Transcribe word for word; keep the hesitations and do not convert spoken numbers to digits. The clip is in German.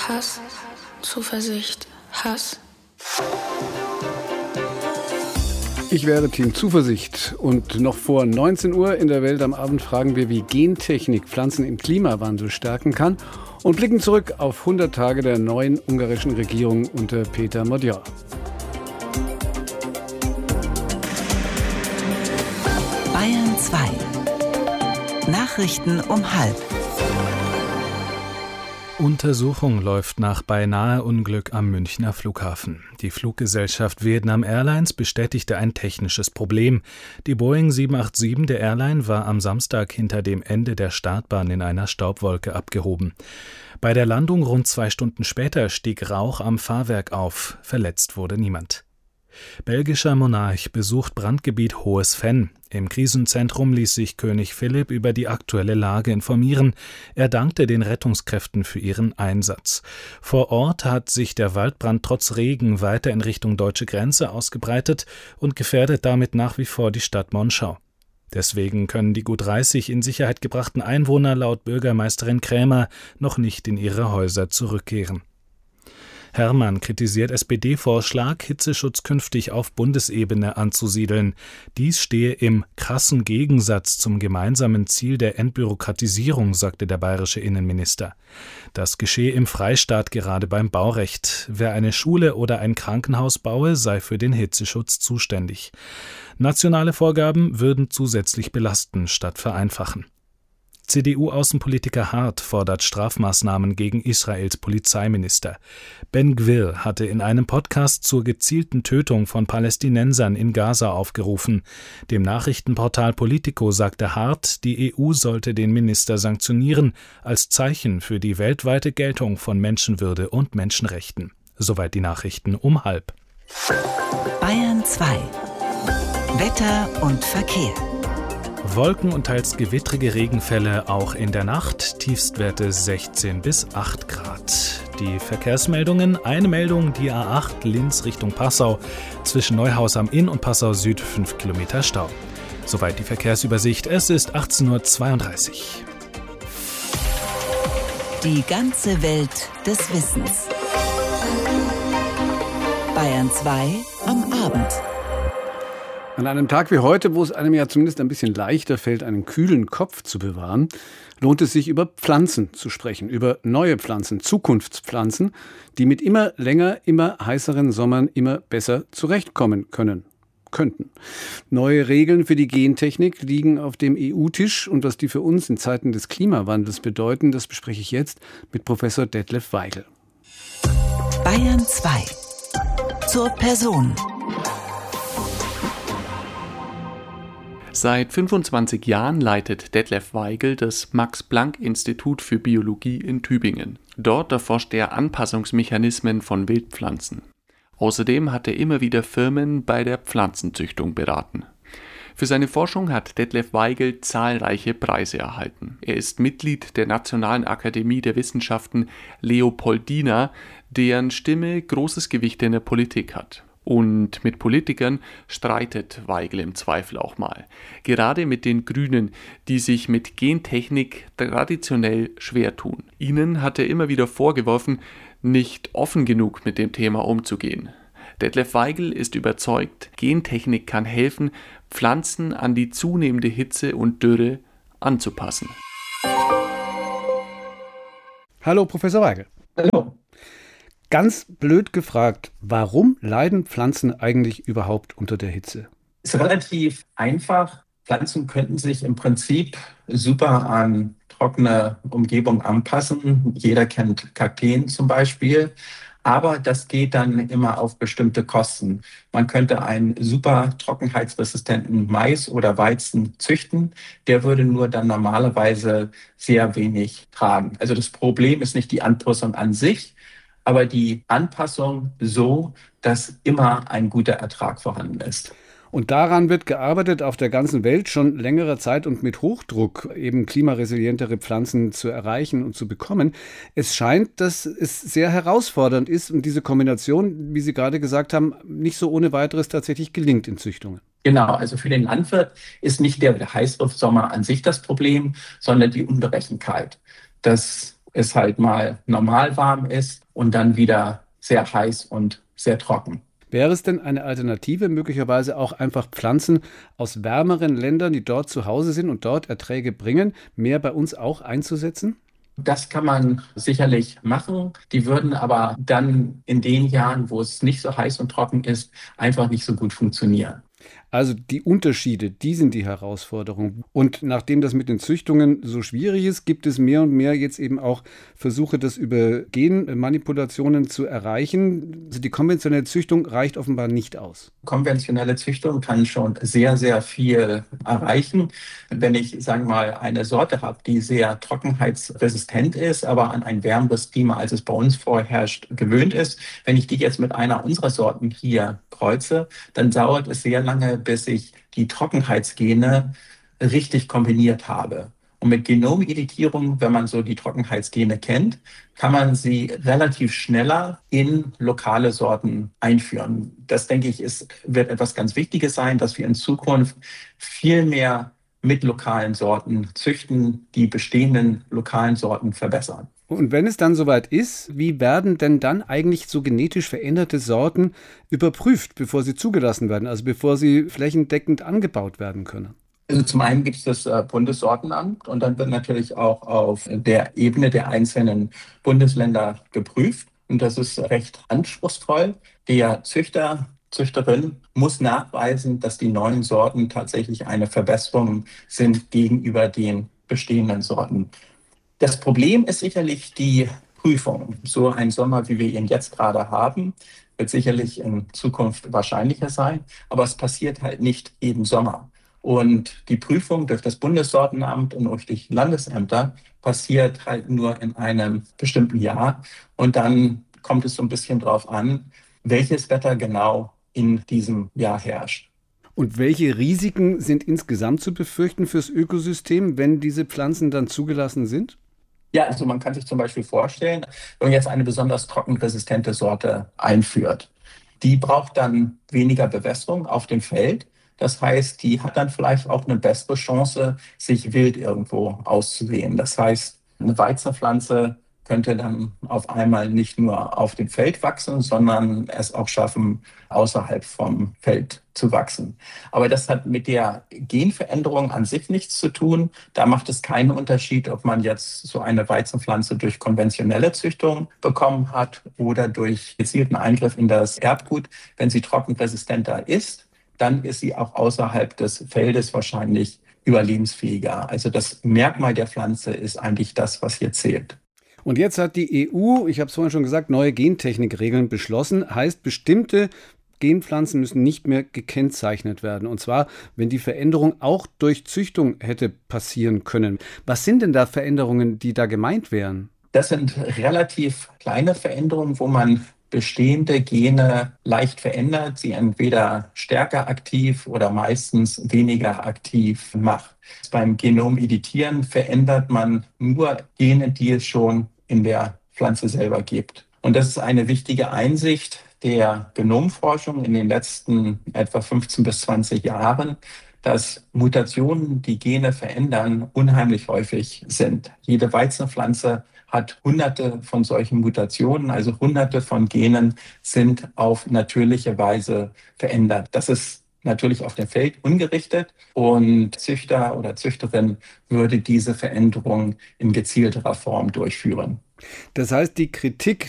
Hass, Zuversicht, Hass. Ich wäre Team Zuversicht. Und noch vor neunzehn Uhr in der Welt am Abend fragen wir, wie Gentechnik Pflanzen im Klimawandel stärken kann und blicken zurück auf hundert Tage der neuen ungarischen Regierung unter Péter Magyar. Bayern zwei. Nachrichten um halb. Untersuchung läuft nach Beinahe-Unglück am Münchner Flughafen. Die Fluggesellschaft Vietnam Airlines bestätigte ein technisches Problem. Die Boeing sieben acht sieben der Airline war am Samstag hinter dem Ende der Startbahn in einer Staubwolke abgehoben. Bei der Landung rund zwei Stunden später stieg Rauch am Fahrwerk auf. Verletzt wurde niemand. Belgischer Monarch besucht Brandgebiet Hohes Venn. Im Krisenzentrum ließ sich König Philipp über die aktuelle Lage informieren. Er dankte den Rettungskräften für ihren Einsatz. Vor Ort hat sich der Waldbrand trotz Regen weiter in Richtung deutsche Grenze ausgebreitet und gefährdet damit nach wie vor die Stadt Monschau. Deswegen können die gut dreißig in Sicherheit gebrachten Einwohner laut Bürgermeisterin Krämer noch nicht in ihre Häuser zurückkehren. Herrmann kritisiert S P D-Vorschlag, Hitzeschutz künftig auf Bundesebene anzusiedeln. Dies stehe im krassen Gegensatz zum gemeinsamen Ziel der Entbürokratisierung, sagte der bayerische Innenminister. Das geschehe im Freistaat gerade beim Baurecht. Wer eine Schule oder ein Krankenhaus baue, sei für den Hitzeschutz zuständig. Nationale Vorgaben würden zusätzlich belasten statt vereinfachen. C D U-Außenpolitiker Hart fordert Strafmaßnahmen gegen Israels Polizeiminister. Ben Gvir hatte in einem Podcast zur gezielten Tötung von Palästinensern in Gaza aufgerufen. Dem Nachrichtenportal Politico sagte Hart, die E U sollte den Minister sanktionieren, als Zeichen für die weltweite Geltung von Menschenwürde und Menschenrechten. Soweit die Nachrichten um halb. Bayern zwei. Wetter und Verkehr. Wolken und teils gewittrige Regenfälle auch in der Nacht, Tiefstwerte sechzehn bis acht Grad. Die Verkehrsmeldungen, eine Meldung, die A acht Linz Richtung Passau, zwischen Neuhaus am Inn und Passau Süd fünf Kilometer Stau. Soweit die Verkehrsübersicht, es ist achtzehn Uhr zweiunddreißig. Die ganze Welt des Wissens. Bayern zwei am Abend. An einem Tag wie heute, wo es einem ja zumindest ein bisschen leichter fällt, einen kühlen Kopf zu bewahren, lohnt es sich, über Pflanzen zu sprechen, über neue Pflanzen, Zukunftspflanzen, die mit immer länger, immer heißeren Sommern immer besser zurechtkommen können, könnten. Neue Regeln für die Gentechnik liegen auf dem E U-Tisch und was die für uns in Zeiten des Klimawandels bedeuten, das bespreche ich jetzt mit Professor Detlef Weigel. Bayern zwei. Zur Person. Seit fünfundzwanzig Jahren leitet Detlef Weigel das Max-Planck-Institut für Biologie in Tübingen. Dort erforscht er Anpassungsmechanismen von Wildpflanzen. Außerdem hat er immer wieder Firmen bei der Pflanzenzüchtung beraten. Für seine Forschung hat Detlef Weigel zahlreiche Preise erhalten. Er ist Mitglied der Nationalen Akademie der Wissenschaften Leopoldina, deren Stimme großes Gewicht in der Politik hat. Und mit Politikern streitet Weigel im Zweifel auch mal. Gerade mit den Grünen, die sich mit Gentechnik traditionell schwer tun. Ihnen hat er immer wieder vorgeworfen, nicht offen genug mit dem Thema umzugehen. Detlef Weigel ist überzeugt, Gentechnik kann helfen, Pflanzen an die zunehmende Hitze und Dürre anzupassen. Hallo Professor Weigel. Hallo. Ganz blöd gefragt, warum leiden Pflanzen eigentlich überhaupt unter der Hitze? Ist relativ einfach. Pflanzen könnten sich im Prinzip super an trockene Umgebung anpassen. Jeder kennt Kakteen zum Beispiel. Aber das geht dann immer auf bestimmte Kosten. Man könnte einen super trockenheitsresistenten Mais oder Weizen züchten. Der würde nur dann normalerweise sehr wenig tragen. Also das Problem ist nicht die Anpassung an sich, aber die Anpassung so, dass immer ein guter Ertrag vorhanden ist. Und daran wird gearbeitet auf der ganzen Welt schon längere Zeit und mit Hochdruck, eben klimaresilientere Pflanzen zu erreichen und zu bekommen. Es scheint, dass es sehr herausfordernd ist und diese Kombination, wie Sie gerade gesagt haben, nicht so ohne weiteres tatsächlich gelingt in Züchtungen. Genau, also für den Landwirt ist nicht der Heißluftsommer an sich das Problem, sondern die Unberechenbarkeit. Das es halt mal normal warm ist und dann wieder sehr heiß und sehr trocken. Wäre es denn eine Alternative, möglicherweise auch einfach Pflanzen aus wärmeren Ländern, die dort zu Hause sind und dort Erträge bringen, mehr bei uns auch einzusetzen? Das kann man sicherlich machen. Die würden aber dann in den Jahren, wo es nicht so heiß und trocken ist, einfach nicht so gut funktionieren. Also die Unterschiede, die sind die Herausforderung. Und nachdem das mit den Züchtungen so schwierig ist, gibt es mehr und mehr jetzt eben auch Versuche, das über Genmanipulationen zu erreichen. Also die konventionelle Züchtung reicht offenbar nicht aus. Konventionelle Züchtung kann schon sehr, sehr viel erreichen. Wenn ich, sagen wir mal, eine Sorte habe, die sehr trockenheitsresistent ist, aber an ein wärmeres Klima, als es bei uns vorherrscht, gewöhnt ist, wenn ich die jetzt mit einer unserer Sorten hier kreuze, dann dauert es sehr lange, bis ich die Trockenheitsgene richtig kombiniert habe. Und mit Genomeditierung, wenn man so die Trockenheitsgene kennt, kann man sie relativ schneller in lokale Sorten einführen. Das, denke ich, ist, wird etwas ganz Wichtiges sein, dass wir in Zukunft viel mehr mit lokalen Sorten züchten, die bestehenden lokalen Sorten verbessern. Und wenn es dann soweit ist, wie werden denn dann eigentlich so genetisch veränderte Sorten überprüft, bevor sie zugelassen werden, also bevor sie flächendeckend angebaut werden können? Also zum einen gibt es das äh, Bundessortenamt und dann wird natürlich auch auf der Ebene der einzelnen Bundesländer geprüft. Und das ist recht anspruchsvoll. Der Züchter, Züchterin muss nachweisen, dass die neuen Sorten tatsächlich eine Verbesserung sind gegenüber den bestehenden Sorten. Das Problem ist sicherlich die Prüfung. So ein Sommer, wie wir ihn jetzt gerade haben, wird sicherlich in Zukunft wahrscheinlicher sein. Aber es passiert halt nicht jeden Sommer. Und die Prüfung durch das Bundessortenamt und durch die Landesämter passiert halt nur in einem bestimmten Jahr. Und dann kommt es so ein bisschen drauf an, welches Wetter genau in diesem Jahr herrscht. Und welche Risiken sind insgesamt zu befürchten fürs Ökosystem, wenn diese Pflanzen dann zugelassen sind? Ja, also man kann sich zum Beispiel vorstellen, wenn man jetzt eine besonders trockenresistente Sorte einführt, die braucht dann weniger Bewässerung auf dem Feld. Das heißt, die hat dann vielleicht auch eine bessere Chance, sich wild irgendwo auszusehen. Das heißt, eine Weizenpflanze könnte dann auf einmal nicht nur auf dem Feld wachsen, sondern es auch schaffen, außerhalb vom Feld zu wachsen. Aber das hat mit der Genveränderung an sich nichts zu tun. Da macht es keinen Unterschied, ob man jetzt so eine Weizenpflanze durch konventionelle Züchtung bekommen hat oder durch gezielten Eingriff in das Erbgut. Wenn sie trockenresistenter ist, dann ist sie auch außerhalb des Feldes wahrscheinlich überlebensfähiger. Also das Merkmal der Pflanze ist eigentlich das, was hier zählt. Und jetzt hat die E U, ich habe es vorhin schon gesagt, neue Gentechnikregeln beschlossen. Heißt, bestimmte Genpflanzen müssen nicht mehr gekennzeichnet werden. Und zwar, wenn die Veränderung auch durch Züchtung hätte passieren können. Was sind denn da Veränderungen, die da gemeint wären? Das sind relativ kleine Veränderungen, wo man bestehende Gene leicht verändert, sie entweder stärker aktiv oder meistens weniger aktiv macht. Beim Genomeditieren verändert man nur Gene, die es schon in der Pflanze selber gibt. Und das ist eine wichtige Einsicht der Genomforschung in den letzten etwa fünfzehn bis zwanzig Jahren, dass Mutationen, die Gene verändern, unheimlich häufig sind. Jede Weizenpflanze hat hunderte von solchen Mutationen, also hunderte von Genen sind auf natürliche Weise verändert. Das ist natürlich auf dem Feld ungerichtet und Züchter oder Züchterin würde diese Veränderung in gezielterer Form durchführen. Das heißt, die Kritik,